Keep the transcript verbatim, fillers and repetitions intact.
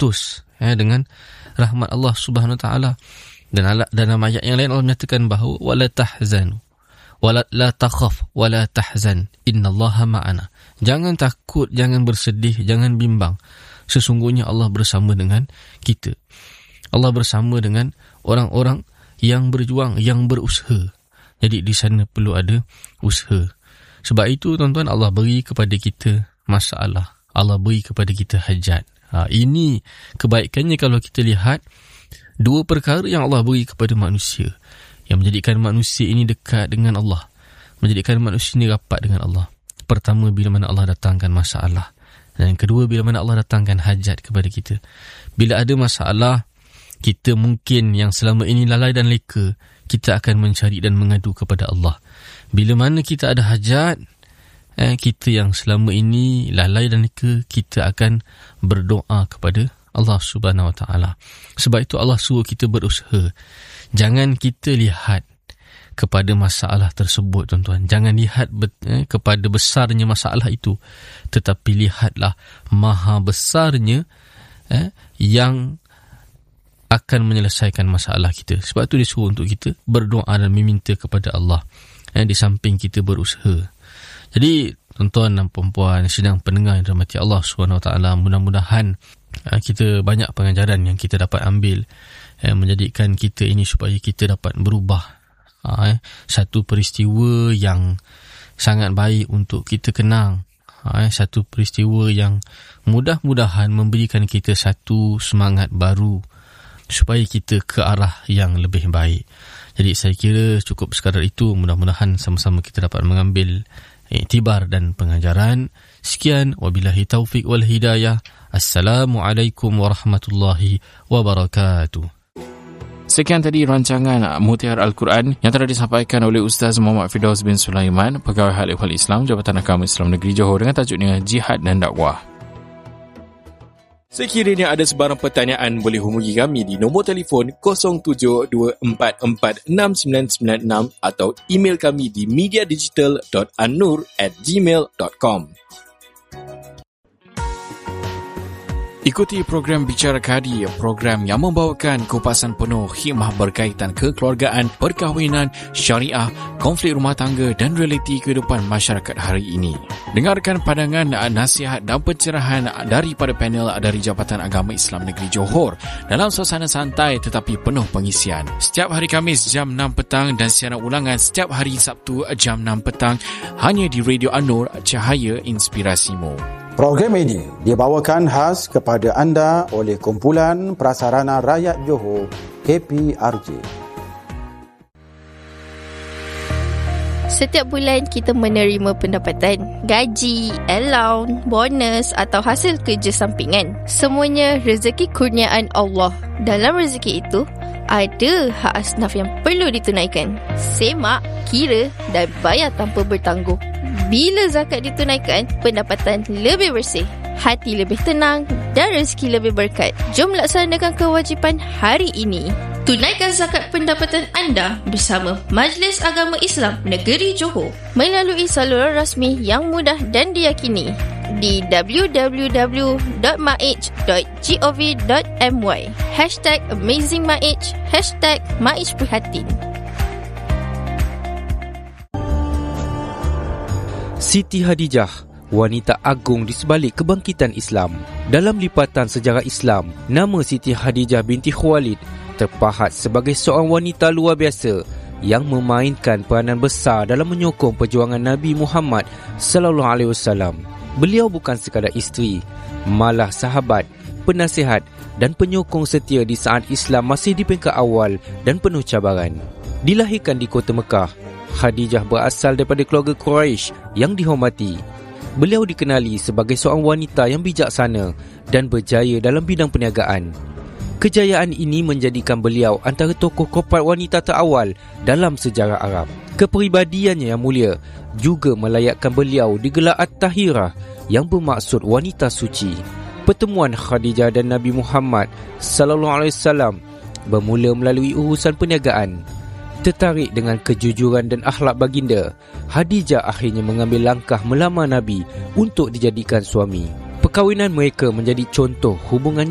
putus eh, dengan rahmat Allah Subhanahu Wa Taala. Dan dalam ayat yang lain Allah menyatakan bahawa wala tahzanu wala la takhaf wala tahzan innallaha ma'ana. Jangan takut, jangan bersedih, jangan bimbang. Sesungguhnya Allah bersama dengan kita. Allah bersama dengan orang-orang yang berjuang, yang berusaha. Jadi di sana perlu ada usaha. Sebab itu tuan-tuan, Allah beri kepada kita masalah. Allah beri kepada kita hajat. Ha, ini kebaikannya kalau kita lihat dua perkara yang Allah beri kepada manusia, yang menjadikan manusia ini dekat dengan Allah, menjadikan manusia ini rapat dengan Allah. Pertama, bila mana Allah datangkan masalah. Dan yang kedua, bila mana Allah datangkan hajat kepada kita. Bila ada masalah, kita mungkin yang selama ini lalai dan leka, kita akan mencari dan mengadu kepada Allah. Bila mana kita ada hajat, eh, kita yang selama ini lalai dan leka, kita akan berdoa kepada Allah Subhanahu Wa Taala. Sebab itu Allah suruh kita berusaha. Jangan kita lihat kepada masalah tersebut, tuan-tuan. Jangan lihat eh, kepada besarnya masalah itu, tetapi lihatlah maha besarnya eh, yang akan menyelesaikan masalah kita. Sebab itu disuruh untuk kita berdoa dan meminta kepada Allah eh, di samping kita berusaha. Jadi tuan-tuan dan puan-puan sedang pendengar yang dirahmati Allah Subhanahu Wa Taala, mudah-mudahan kita banyak pengajaran yang kita dapat ambil eh, menjadikan kita ini supaya kita dapat berubah. Ha, eh, satu peristiwa yang sangat baik untuk kita kenang. Ha, eh, satu peristiwa yang mudah-mudahan memberikan kita satu semangat baru supaya kita ke arah yang lebih baik. Jadi saya kira cukup sekadar itu. Mudah-mudahan sama-sama kita dapat mengambil iktibar dan pengajaran. Sekian, wabillahi taufiq wal hidayah. Assalamualaikum warahmatullahi wabarakatuh. Sekian tadi rancangan Mutiara Al-Quran yang telah disampaikan oleh Ustaz Muhammad Firdaus bin Sulaiman, Pegawai Hal Ehwal Islam, Jabatan Agama Islam Negeri Johor, dengan tajuknya Jihad dan Dakwah. Sekiranya ada sebarang pertanyaan, boleh hubungi kami di nombor telefon kosong tujuh dua empat empat enam sembilan sembilan enam atau email kami di mediadigital dot annur at gmail dot com. Ikuti program Bicara Kadi, program yang membawakan kupasan penuh hikmah berkaitan kekeluargaan, perkahwinan, syariah, konflik rumah tangga dan realiti kehidupan masyarakat hari ini. Dengarkan pandangan, nasihat dan pencerahan daripada panel dari Jabatan Agama Islam Negeri Johor dalam suasana santai tetapi penuh pengisian. Setiap hari Khamis jam enam petang dan siaran ulangan setiap hari Sabtu jam enam petang hanya di Radio An-Nur, Cahaya Inspirasimu. Program ini dibawakan khas kepada anda oleh Kumpulan Prasarana Rakyat Johor, K P R J. Setiap bulan kita menerima pendapatan, gaji, allowance, bonus atau hasil kerja sampingan. Semuanya rezeki kurniaan Allah. Dalam rezeki itu, ada hak asnaf yang perlu ditunaikan. Semak, kira dan bayar tanpa bertangguh. Bila zakat ditunaikan, pendapatan lebih bersih, hati lebih tenang dan rezeki lebih berkat. Jom laksanakan kewajipan hari ini. Tunaikan zakat pendapatan anda bersama Majlis Agama Islam Negeri Johor melalui saluran rasmi yang mudah dan diyakini di w w w dot maij dot gov dot my, hashtag AmazingMaij, hashtag Maij Prihatin. Siti Khadijah, wanita agung di sebalik kebangkitan Islam. Dalam lipatan sejarah Islam, nama Siti Khadijah binti Khuwailid terpahat sebagai seorang wanita luar biasa yang memainkan peranan besar dalam menyokong perjuangan Nabi Muhammad sallallahu alaihi wasallam. Beliau bukan sekadar isteri, malah sahabat, penasihat dan penyokong setia di saat Islam masih di peringkat awal dan penuh cabaran. Dilahirkan di kota Mekah, Khadijah berasal daripada keluarga Quraisy yang dihormati. Beliau dikenali sebagai seorang wanita yang bijaksana dan berjaya dalam bidang perniagaan. Kejayaan ini menjadikan beliau antara tokoh korporat wanita terawal dalam sejarah Arab. Kepribadiannya yang mulia juga melayakkan beliau digelar At-Tahirah yang bermaksud wanita suci. Pertemuan Khadijah dan Nabi Muhammad sallallahu alaihi wasallam bermula melalui urusan perniagaan. Tertarik dengan kejujuran dan akhlak baginda, Khadijah akhirnya mengambil langkah melamar Nabi untuk dijadikan suami. Perkahwinan mereka menjadi contoh hubungan